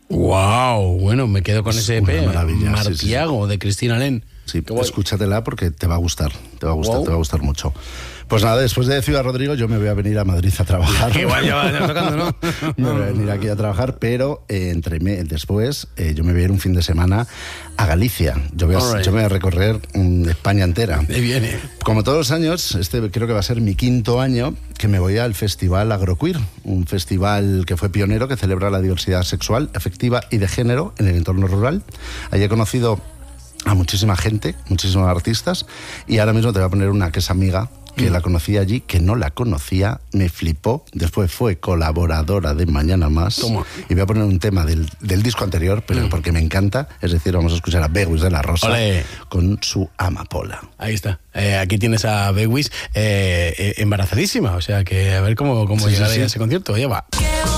¡Wow! Bueno, me quedo con ese EP. Martiago, sí. De Cristina Len. Sí, escúchatela porque te va a gustar. Te va a gustar mucho. Pues nada, después de Ciudad Rodrigo yo me voy a venir a Madrid a trabajar. Igual ya va tocando, ¿no? Me voy a venir aquí a trabajar, pero después yo me voy a ir un fin de semana a Galicia. Yo me voy a recorrer España entera. Me viene. Como todos los años, creo que va a ser mi 5º año que me voy al Festival Agroqueer, un festival que fue pionero, que celebra la diversidad sexual, afectiva y de género en el entorno rural. Allí he conocido a muchísima gente, muchísimos artistas, y ahora mismo te voy a poner una que es amiga, que la conocí allí, que no la conocía, me flipó, después fue colaboradora de Mañana Más. ¿Cómo? Y voy a poner un tema del disco anterior, pero porque me encanta, es decir, vamos a escuchar a Bewis de la Rosa. ¡Olé! Con su Amapola. Ahí está, aquí tienes a Bewis embarazadísima, o sea que a ver cómo llegará a ese concierto, ya va.